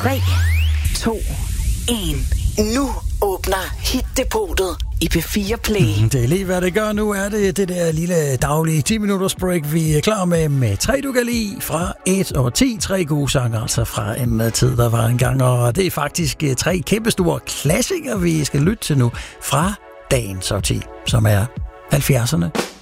3, 2, 1. Nu åbner Hit-depotet i P4 Play. Det er lige, hvad det gør nu. Er det der lille daglige 10-minutters break, vi er klar med 3, du kan lide fra 1 og 10. 3 gode sange, altså fra en tid, der var engang. Og det er faktisk 3 kæmpestore klassikere, vi skal lytte til nu fra dagens årti, som er 70'erne.